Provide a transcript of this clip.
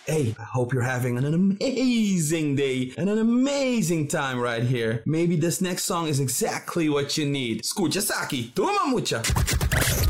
Hey, I hope you're having an amazing day and an amazing time right here. Maybe this next song is exactly what you need. Escucha, Saki. Toma mucha.